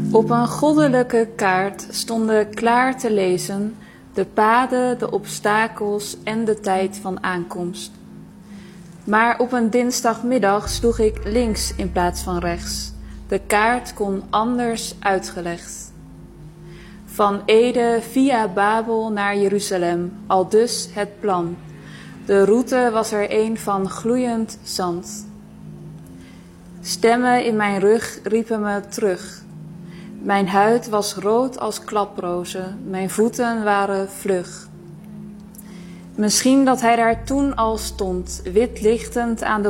Op een goddelijke kaart stonden klaar te lezen de paden, de obstakels en de tijd van aankomst. Maar op een dinsdagmiddag sloeg ik links in plaats van rechts. De kaart kon anders uitgelegd. Van Ede via Babel naar Jeruzalem, aldus het plan. De route was er een van gloeiend zand. Stemmen in mijn rug riepen me terug. Mijn huid was rood als klaprozen, mijn voeten waren vlug. Misschien dat hij daar toen al stond, wit lichtend aan de